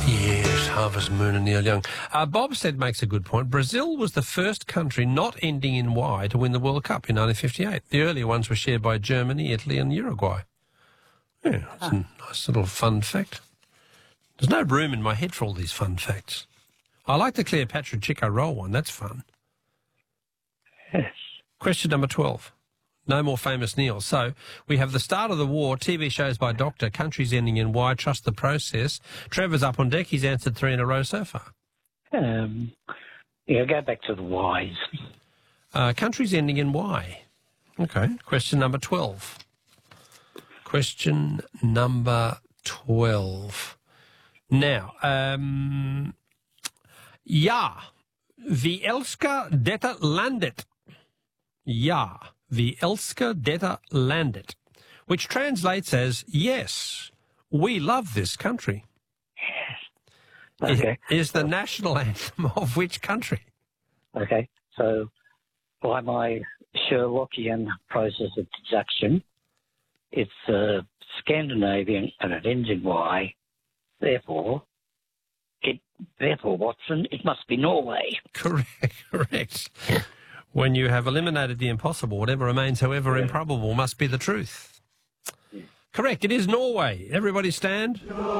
Yes, Harvest Moon and Neil Young. Bob said makes a good point. Brazil was the first country not ending in Y to win the World Cup in 1958. The earlier ones were shared by Germany, Italy and Uruguay. Yeah, it's a nice little fun fact. There's no room in my head for all these fun facts. I like the Cleopatra Chico roll one. That's fun. Yes. Question number 12. No more famous Neil. So we have the start of the war, TV shows by Doctor, countries ending in Y, trust the process. Trevor's up on deck. He's answered 3 in a row so far. Yeah, go back to the Ys. Countries ending in Y. Okay. Question number 12. Question number 12. Now, ja, wie elsker detta landet? Ja, wie elsker detta landet? Which translates as, yes, we love this country. Okay. Is the national anthem of which country? Okay. So, by my Sherlockian process of deduction, it's Scandinavian and it ends in Y. Therefore, Watson, it must be Norway. Correct. When you have eliminated the impossible, whatever remains, however improbable, must be the truth. Correct. It is Norway. Everybody stand.